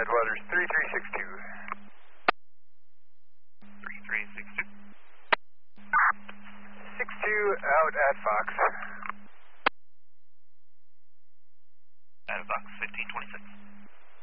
Headwaters 3362. 3362. 62 out at Fox. At Fox 1526.